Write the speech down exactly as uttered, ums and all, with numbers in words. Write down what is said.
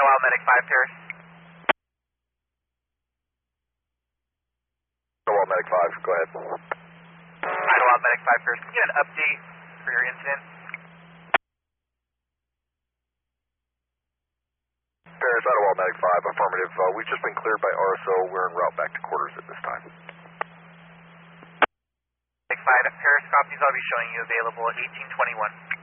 Idlewild Medic five, Paris. Idlewild Medic five, go ahead. Idlewild Medic five, Paris. Can you get an update for your incident? Paris, Idlewild Medic five, affirmative. Uh, we've just been cleared by R S O. We're en route back to quarters at this time. Medic five, Paris, copies. I'll be showing you available at eighteen twenty-one.